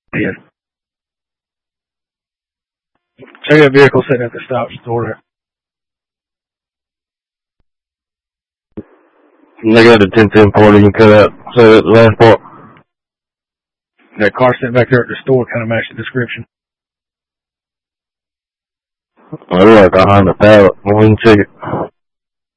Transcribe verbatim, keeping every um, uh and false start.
Yeah. Check that vehicle sitting at the stop store there. They got the ten ten part you can cut out. So that the last part. That car sitting back there at the store kind of matched the description. I look like behind the pallet. We can check it.